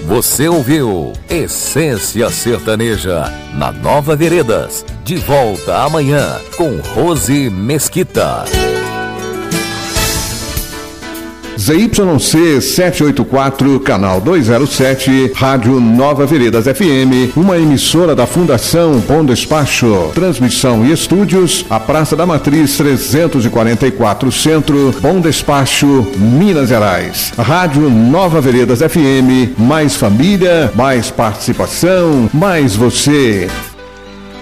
Você ouviu Essência Sertaneja na Nova Veredas. De volta amanhã com Rose Mesquita. ZYC 784, canal 207, Rádio Nova Veredas FM, uma emissora da Fundação Bom Despacho. Transmissão e estúdios, a Praça da Matriz 344 Centro, Bom Despacho, Minas Gerais. Rádio Nova Veredas FM, mais família, mais participação, mais você.